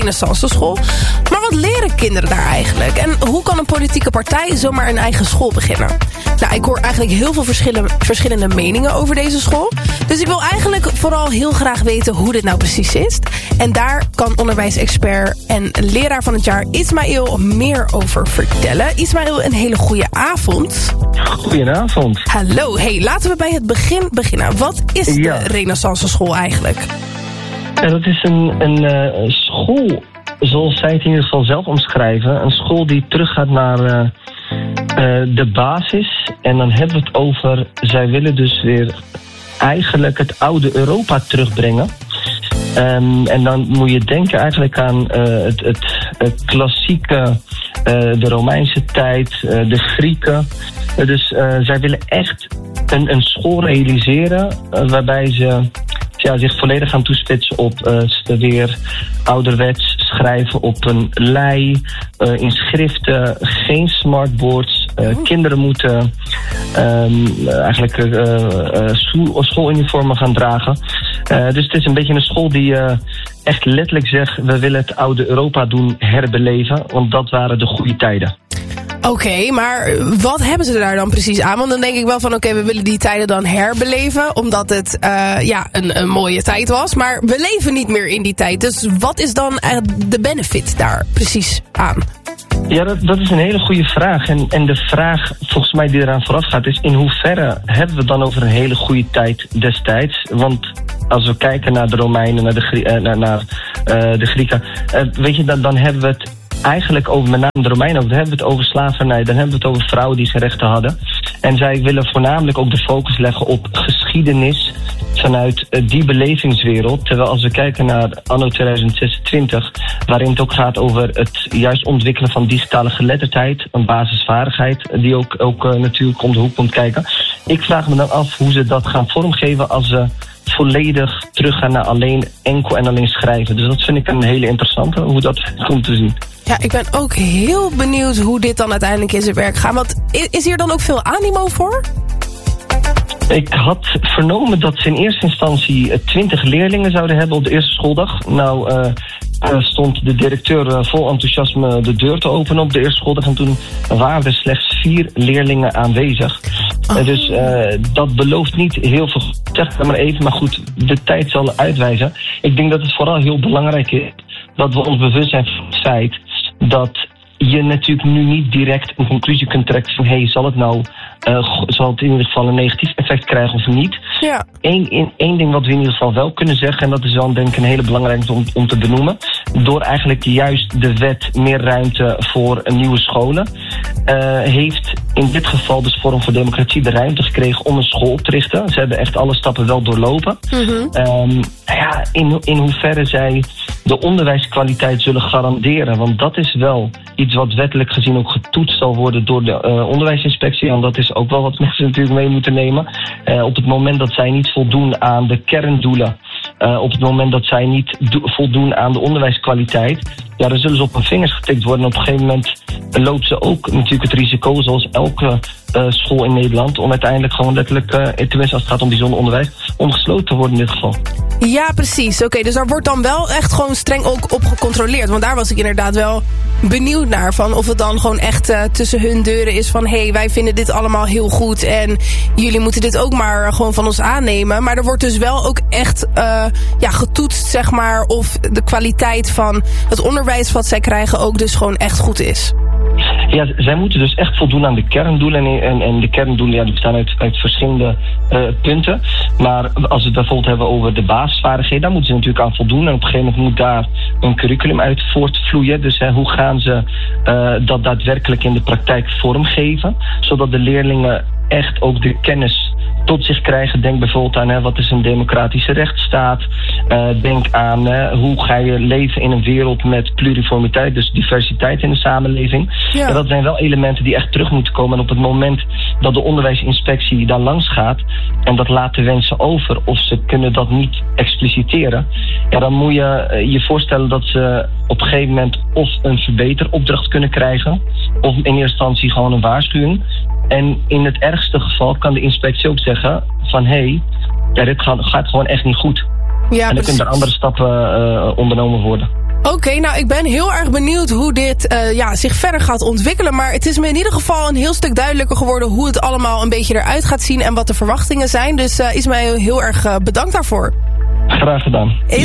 Renaissance school. Maar wat leren kinderen daar eigenlijk? En hoe kan een politieke partij zomaar een eigen school beginnen? Nou, ik hoor eigenlijk heel veel verschillende meningen over deze school. Dus ik wil eigenlijk vooral heel graag weten hoe dit nou precies is. En daar kan onderwijsexpert en leraar van het jaar Ismaël meer over vertellen. Ismaël, een hele goede avond. Goedenavond. Hallo, hey, laten we bij het begin beginnen. Wat is de Renaissance school eigenlijk? Dat is een school, zoals zij het in ieder geval zelf omschrijven. Een school die teruggaat naar de basis. En dan hebben we het over, zij willen dus weer eigenlijk het oude Europa terugbrengen. En dan moet je denken eigenlijk aan het klassieke, de Romeinse tijd, de Grieken. Dus zij willen echt een school realiseren waarbij ze zich volledig gaan toespitsen op weer ouderwets schrijven op een lei, in schriften, geen smartboards. Kinderen moeten eigenlijk schooluniformen gaan dragen. Dus het is een beetje een school die echt letterlijk zegt, we willen het oude Europa doen herbeleven, want dat waren de goede tijden. Oké, maar wat hebben ze daar dan precies aan? Want dan denk ik wel van oké, we willen die tijden dan herbeleven, omdat het een mooie tijd was. Maar we leven niet meer in die tijd. Dus wat is dan de benefit daar precies aan? Ja, dat is een hele goede vraag. En de vraag volgens mij die eraan vooraf gaat is, in hoeverre hebben we dan over een hele goede tijd destijds? Want als we kijken naar de Romeinen, naar de Grieken, weet je, dan hebben we het eigenlijk over, met name de Romeinen, dan hebben we het over slavernij, dan hebben we het over vrouwen die geen rechten hadden. En zij willen voornamelijk ook de focus leggen op geschiedenis vanuit die belevingswereld. Terwijl als we kijken naar anno 2026, waarin het ook gaat over het juist ontwikkelen van digitale geletterdheid, een basisvaardigheid, die ook natuurlijk om de hoek komt kijken. Ik vraag me dan af hoe ze dat gaan vormgeven als ze volledig teruggaan naar enkel en alleen schrijven. Dus dat vind ik een hele interessante, hoe dat komt te zien. Ja, ik ben ook heel benieuwd hoe dit dan uiteindelijk in zijn werk gaat. Want is hier dan ook veel animo voor? Ik had vernomen dat ze in eerste instantie 20 leerlingen zouden hebben op de eerste schooldag. Nou, stond de directeur vol enthousiasme de deur te openen op de eerste schooldag. En toen waren er slechts 4 leerlingen aanwezig. Dus dat belooft niet heel veel. Zeg het maar even, maar goed, de tijd zal uitwijzen. Ik denk dat het vooral heel belangrijk is dat we ons bewust zijn van het feit dat je natuurlijk nu niet direct een conclusie kunt trekken van zal het in ieder geval een negatief effect krijgen of niet. Ja. Eén ding wat we in ieder geval wel kunnen zeggen, en dat is wel denk ik een hele belangrijke om te benoemen, door eigenlijk juist de wet meer ruimte voor nieuwe scholen, heeft in dit geval dus Forum voor Democratie de ruimte gekregen om een school op te richten. Ze hebben echt alle stappen wel doorlopen. Mm-hmm. In hoeverre zij de onderwijskwaliteit zullen garanderen, want dat is wel iets wat wettelijk gezien ook getoetst zal worden door de onderwijsinspectie. En dat is ook wel wat mensen natuurlijk mee moeten nemen. Op het moment dat zij niet voldoen aan de kerndoelen, op het moment dat zij niet voldoen aan de onderwijskwaliteit, dan zullen ze op hun vingers getikt worden. En op een gegeven moment loopt ze ook natuurlijk het risico, zoals elke school in Nederland, om uiteindelijk gewoon letterlijk, tenminste als het gaat om bijzonder onderwijs, om gesloten te worden in dit geval. Ja, precies. Oké, dus daar wordt dan wel echt gewoon streng ook op gecontroleerd. Want daar was ik inderdaad wel benieuwd naar. Van of het dan gewoon echt tussen hun deuren is van wij vinden dit allemaal heel goed en jullie moeten dit ook maar gewoon van ons aannemen. Maar er wordt dus wel ook echt getoetst, zeg maar, of de kwaliteit van het onderwijs wat zij krijgen ook dus gewoon echt goed is. Ja, zij moeten dus echt voldoen aan de kerndoelen. En de kerndoelen die bestaan uit verschillende punten. Maar als we het bijvoorbeeld hebben over de basisvaardigheden, daar moeten ze natuurlijk aan voldoen. En op een gegeven moment moet daar een curriculum uit voortvloeien. Dus hoe gaan ze dat daadwerkelijk in de praktijk vormgeven, zodat de leerlingen echt ook de kennis tot zich krijgen. Denk bijvoorbeeld aan wat is een democratische rechtsstaat. Denk aan hoe ga je leven in een wereld met pluriformiteit, dus diversiteit in de samenleving. Ja. En dat zijn wel elementen die echt terug moeten komen. En op het moment dat de onderwijsinspectie daar langs gaat en dat laat de wensen over of ze kunnen dat niet expliciteren, dan moet je je voorstellen dat ze op een gegeven moment of een verbeteropdracht kunnen krijgen of in eerste instantie gewoon een waarschuwing. En in het ergste geval kan de inspectie ook zeggen van dit gaat gewoon echt niet goed. Ja, en dan kunnen er andere stappen ondernomen worden. Oké, nou ik ben heel erg benieuwd hoe dit zich verder gaat ontwikkelen. Maar het is me in ieder geval een heel stuk duidelijker geworden hoe het allemaal een beetje eruit gaat zien en wat de verwachtingen zijn. Dus Ismaël, heel erg bedankt daarvoor. Graag gedaan.